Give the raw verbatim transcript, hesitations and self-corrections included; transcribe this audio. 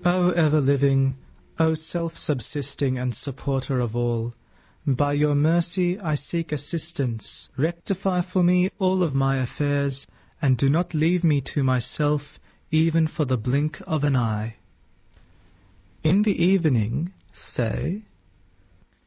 O ever-living, O self-subsisting and supporter of all, by your mercy I seek assistance. Rectify for me all of my affairs, and do not leave me to myself even for the blink of an eye. In the evening say,